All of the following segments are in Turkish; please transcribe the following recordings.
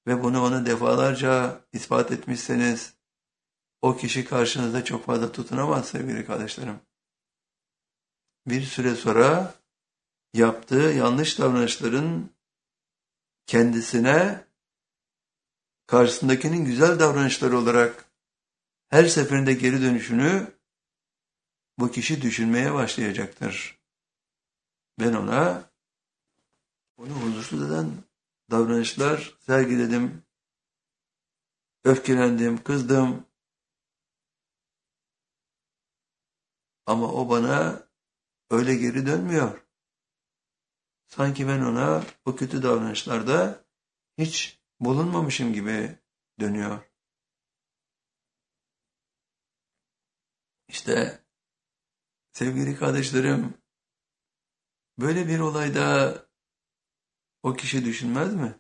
ve bunu ona defalarca ispat etmişseniz o kişi karşınızda çok fazla tutunamaz sevgili kardeşlerim. Bir süre sonra yaptığı yanlış davranışların kendisine karşısındakinin güzel davranışları olarak her seferinde geri dönüşünü bu kişi düşünmeye başlayacaktır. Ben onu huzursuz eden davranışlar sergiledim, öfkelendim, kızdım. Ama o bana öyle geri dönmüyor. Sanki ben ona o kötü davranışlarda hiç bulunmamışım gibi dönüyor. İşte sevgili kardeşlerim, böyle bir olayda o kişi düşünmez mi?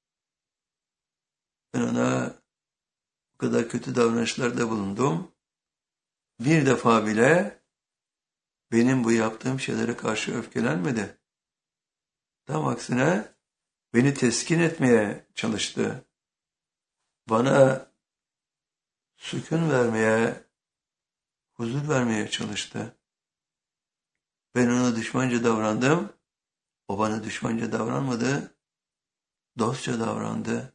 Ben ona bu kadar kötü davranışlarda bulundum. Bir defa bile benim bu yaptığım şeylere karşı öfkelenmedi. Tam aksine beni teskin etmeye çalıştı. Bana sükun vermeye, huzur vermeye çalıştı. Ben ona düşmanca davrandım. O bana düşmanca davranmadı. Dostça davrandı.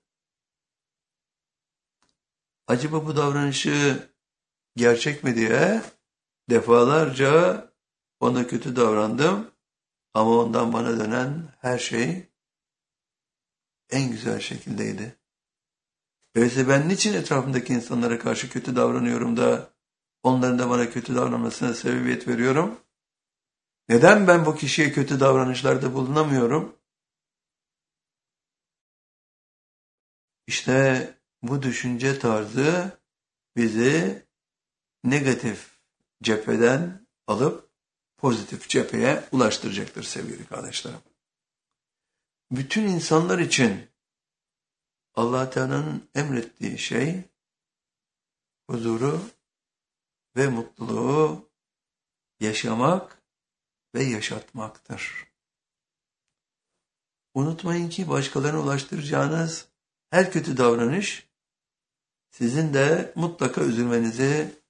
Acaba bu davranışı gerçek mi diye defalarca ona kötü davrandım. Ama ondan bana dönen her şey en güzel şekildeydi. Öyleyse ben niçin etrafımdaki insanlara karşı kötü davranıyorum da onların da bana kötü davranmasına sebebiyet veriyorum? Neden ben bu kişiye kötü davranışlarda bulunamıyorum? İşte bu düşünce tarzı bizi negatif cepheden alıp pozitif cepheye ulaştıracaktır sevgili kardeşlerim. Bütün insanlar için Allah Teala'nın emrettiği şey huzuru ve mutluluğu yaşamak ve yaşatmaktır. Unutmayın ki başkalarına ulaştıracağınız her kötü davranış sizin de mutlaka üzülmenizi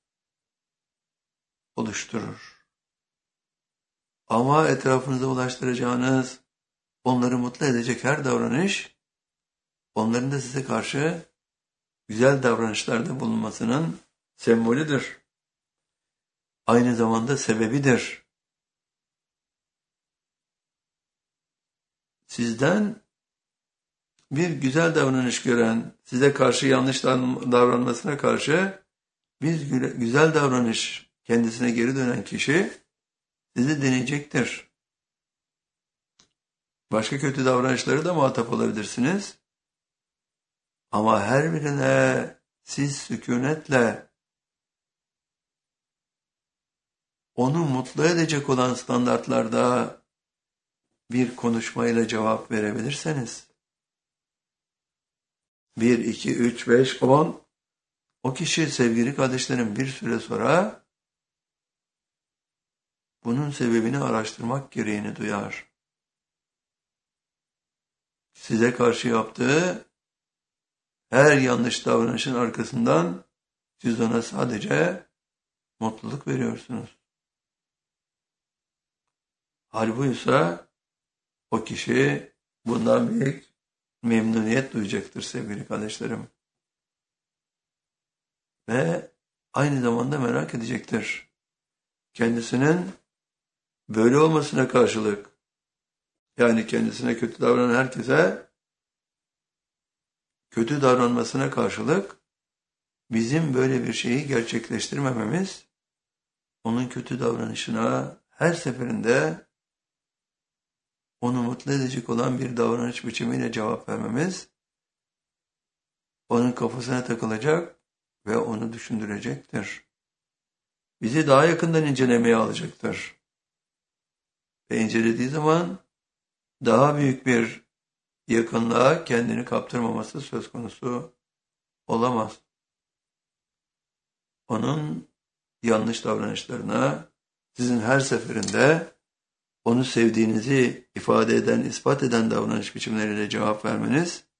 oluşturur. Ama etrafınıza ulaştıracağınız, onları mutlu edecek her davranış, onların da size karşı güzel davranışlarda bulunmasının sembolüdür. Aynı zamanda sebebidir. Sizden bir güzel davranış gören, size karşı yanlış davranmasına karşı bir güzel davranış kendisine geri dönen kişi sizi deneyecektir. Başka kötü davranışları da muhatap olabilirsiniz. Ama her birine siz sükunetle onu mutlu edecek olan standartlarda bir konuşmayla cevap verebilirseniz 1, 2, 3, 5, 10 o kişi sevgili kardeşlerim bir süre sonra bunun sebebini araştırmak gereğini duyar. Size karşı yaptığı her yanlış davranışın arkasından siz ona sadece mutluluk veriyorsunuz. Halbuki o kişi bundan büyük memnuniyet duyacaktır sevgili kardeşlerim. Ve aynı zamanda merak edecektir. Kendisinin böyle olmasına karşılık, yani kendisine kötü davranan herkese kötü davranmasına karşılık bizim böyle bir şeyi gerçekleştirmememiz, onun kötü davranışına her seferinde onu mutlu edecek olan bir davranış biçimiyle cevap vermemiz, onun kafasına takılacak ve onu düşündürecektir. Bizi daha yakından incelemeye alacaktır. Ve incelediği zaman daha büyük bir yakınlığa kendini kaptırmaması söz konusu olamaz. Onun yanlış davranışlarına sizin her seferinde onu sevdiğinizi ifade eden, ispat eden davranış biçimleriyle cevap vermeniz